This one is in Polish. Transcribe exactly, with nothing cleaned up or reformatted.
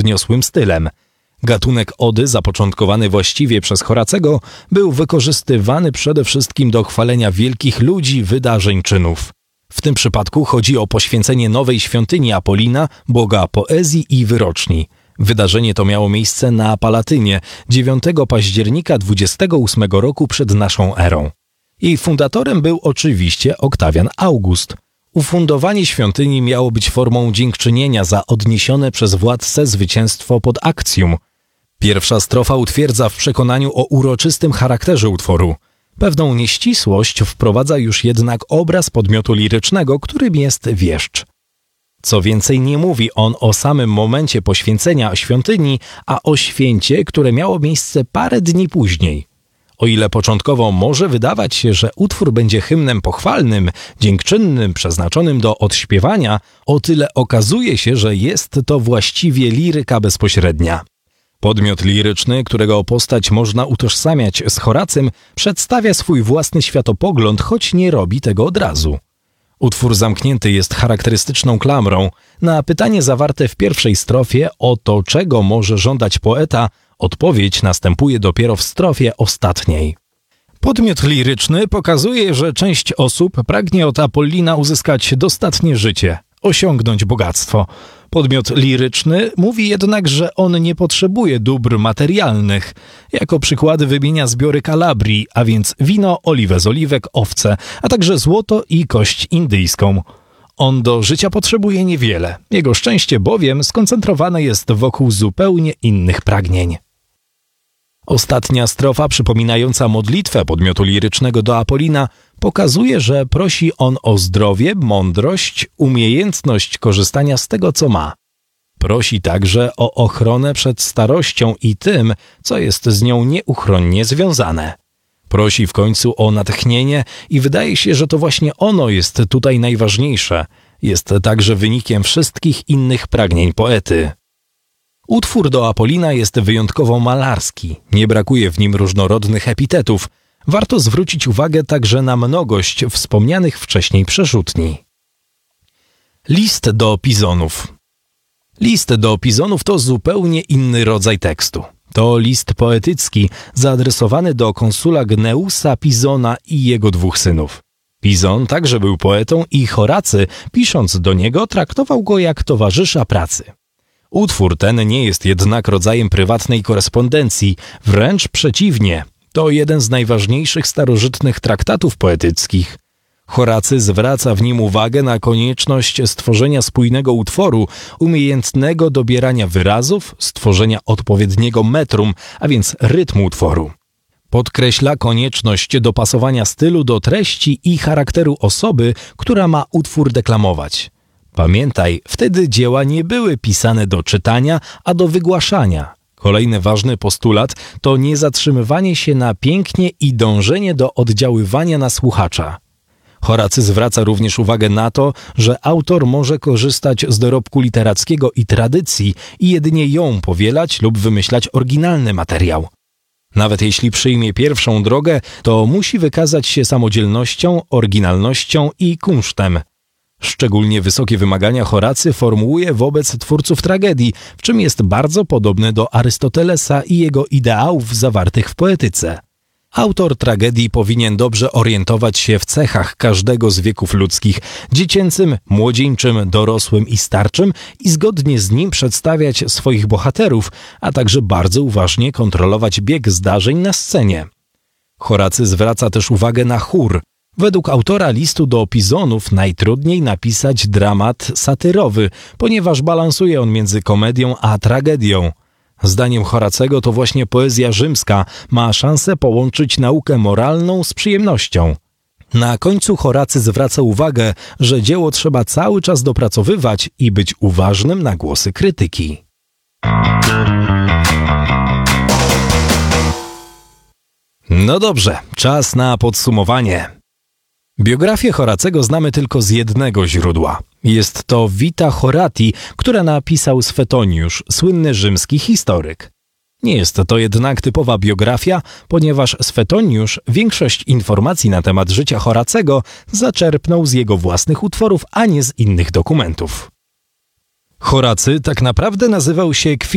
podniosłym stylem. Gatunek ody, zapoczątkowany właściwie przez Horacego, był wykorzystywany przede wszystkim do chwalenia wielkich ludzi, wydarzeń, czynów. W tym przypadku chodzi o poświęcenie nowej świątyni Apolina, boga poezji i wyroczni. Wydarzenie to miało miejsce na Palatynie dziewiątego października dwudziestego ósmego roku przed naszą erą. Jej fundatorem był oczywiście Oktawian August. Ufundowanie świątyni miało być formą dziękczynienia za odniesione przez władcę zwycięstwo pod Actium. Pierwsza strofa utwierdza w przekonaniu o uroczystym charakterze utworu. Pewną nieścisłość wprowadza już jednak obraz podmiotu lirycznego, którym jest wieszcz. Co więcej, nie mówi on o samym momencie poświęcenia świątyni, a o święcie, które miało miejsce parę dni później. O ile początkowo może wydawać się, że utwór będzie hymnem pochwalnym, dziękczynnym, przeznaczonym do odśpiewania, o tyle okazuje się, że jest to właściwie liryka bezpośrednia. Podmiot liryczny, którego postać można utożsamiać z Horacym, przedstawia swój własny światopogląd, choć nie robi tego od razu. Utwór zamknięty jest charakterystyczną klamrą. Na pytanie zawarte w pierwszej strofie o to, czego może żądać poeta, odpowiedź następuje dopiero w strofie ostatniej. Podmiot liryczny pokazuje, że część osób pragnie od Apollina uzyskać dostatnie życie, osiągnąć bogactwo. Podmiot liryczny mówi jednak, że on nie potrzebuje dóbr materialnych. Jako przykłady wymienia zbiory Kalabrii, a więc wino, oliwę z oliwek, owce, a także złoto i kość indyjską. On do życia potrzebuje niewiele. Jego szczęście bowiem skoncentrowane jest wokół zupełnie innych pragnień. Ostatnia strofa, przypominająca modlitwę podmiotu lirycznego do Apolina, pokazuje, że prosi on o zdrowie, mądrość, umiejętność korzystania z tego, co ma. Prosi także o ochronę przed starością i tym, co jest z nią nieuchronnie związane. Prosi w końcu o natchnienie i wydaje się, że to właśnie ono jest tutaj najważniejsze. Jest także wynikiem wszystkich innych pragnień poety. Utwór do Apolina jest wyjątkowo malarski, nie brakuje w nim różnorodnych epitetów. Warto zwrócić uwagę także na mnogość wspomnianych wcześniej przerzutni. List do Pizonów. List do Pizonów to zupełnie inny rodzaj tekstu. To list poetycki zaadresowany do konsula Gneusa Pizona i jego dwóch synów. Pizon także był poetą i Horacy, pisząc do niego, traktował go jak towarzysza pracy. Utwór ten nie jest jednak rodzajem prywatnej korespondencji, wręcz przeciwnie. To jeden z najważniejszych starożytnych traktatów poetyckich. Horacy zwraca w nim uwagę na konieczność stworzenia spójnego utworu, umiejętnego dobierania wyrazów, stworzenia odpowiedniego metrum, a więc rytmu utworu. Podkreśla konieczność dopasowania stylu do treści i charakteru osoby, która ma utwór deklamować. Pamiętaj, wtedy dzieła nie były pisane do czytania, a do wygłaszania. Kolejny ważny postulat to niezatrzymywanie się na pięknie i dążenie do oddziaływania na słuchacza. Horacy zwraca również uwagę na to, że autor może korzystać z dorobku literackiego i tradycji i jedynie ją powielać lub wymyślać oryginalny materiał. Nawet jeśli przyjmie pierwszą drogę, to musi wykazać się samodzielnością, oryginalnością i kunsztem. Szczególnie wysokie wymagania Horacy formułuje wobec twórców tragedii, w czym jest bardzo podobny do Arystotelesa i jego ideałów zawartych w poetyce. Autor tragedii powinien dobrze orientować się w cechach każdego z wieków ludzkich, dziecięcym, młodzieńczym, dorosłym i starczym i zgodnie z nim przedstawiać swoich bohaterów, a także bardzo uważnie kontrolować bieg zdarzeń na scenie. Horacy zwraca też uwagę na chór. Według autora listu do Pizonów najtrudniej napisać dramat satyrowy, ponieważ balansuje on między komedią a tragedią. Zdaniem Horacego to właśnie poezja rzymska ma szansę połączyć naukę moralną z przyjemnością. Na końcu Horacy zwraca uwagę, że dzieło trzeba cały czas dopracowywać i być uważnym na głosy krytyki. No dobrze, czas na podsumowanie. Biografię Horacego znamy tylko z jednego źródła. Jest to Vita Horatii, które napisał Swetoniusz, słynny rzymski historyk. Nie jest to jednak typowa biografia, ponieważ Swetoniusz większość informacji na temat życia Horacego zaczerpnął z jego własnych utworów, a nie z innych dokumentów. Horacy tak naprawdę nazywał się